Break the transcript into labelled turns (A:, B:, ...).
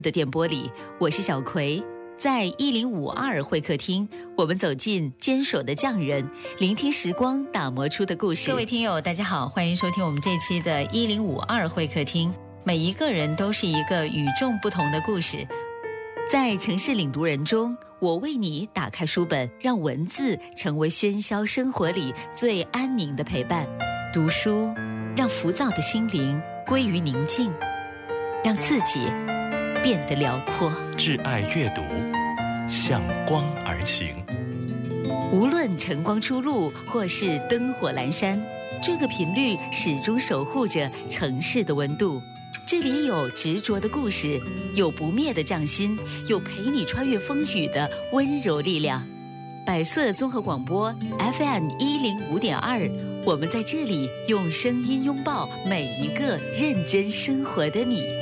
A: 的电波里，我是小葵。在1052会客厅，我们走进坚守的匠人，聆听时光打磨出的故事。各位听友大家好，欢迎收听我们这期的1052会客厅。每一个人都是一个与众不同的故事。在城市领读人中，我为你打开书本，让文字成为喧嚣生活里最安宁的陪伴。读书让浮躁的心灵归于宁静，让自己变得辽阔。
B: 挚爱阅读，向光而行。
A: 无论晨光初露或是灯火阑珊，这个频率始终守护着城市的温度。这里有执着的故事，有不灭的匠心，有陪你穿越风雨的温柔力量。百色综合广播 FM105.2，我们在这里用声音拥抱每一个认真生活的你。